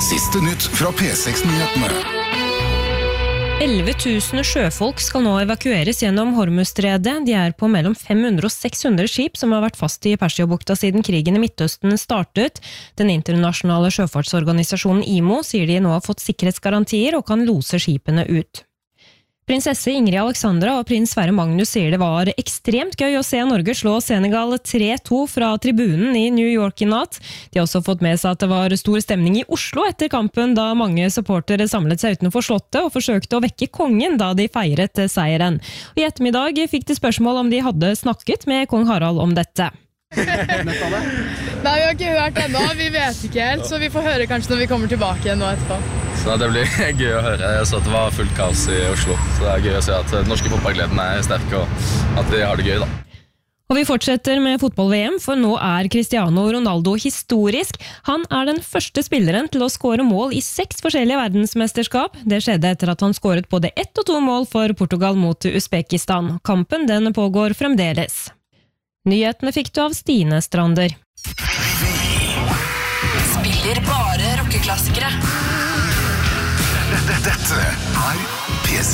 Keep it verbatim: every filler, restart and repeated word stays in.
Siste nytt fra P seks-nyhetene. elleve tusen sjøfolk skal nå evakueres gjennom Hormuzstredet. De er på mellom fem hundre og seks hundre skip som har vært fast i Persiabukta siden krigen i Midtøsten startet. Den internasjonale sjøfartsorganisasjonen I M O sier de nå har fått sikkerhetsgarantier og kan lose skipene ut. Prinsesse Ingrid Alexandra og prins Sverre Magnus sier det var ekstremt gøy å se Norge slå Senegal tre to fra tribunen i New York i natt. De har også fått med seg at det var stor stemning i Oslo etter kampen, da mange supportere samlet seg utenfor slottet og forsøkte å vekke kongen da de feiret seieren. Og I ettermiddag fikk de spørsmål om de hadde snakket med kong Harald om dette. Nei, vi har ikke hørt ennå, vi vet ikke helt, så vi får høre kanskje når vi kommer tilbake igjen nå etterpå. Så det blir gøy å høre. Jeg så at det var fullt kaos i Oslo, så det er gøy å se at den norske fotballgleden er sterk og at de har det gøy da. Og vi fortsetter med fotball-V M, for nå er Cristiano Ronaldo historisk. Han er den første spilleren til å skåre mål i seks forskjellige verdensmesterskap. Det skjedde etter at han skåret både ett og to mål for Portugal mot Uzbekistan. Kampen den pågår fremdeles. Nyhetene fikk du av Stine Strander. Spiller bare rockeklassikere. Dette er P seks.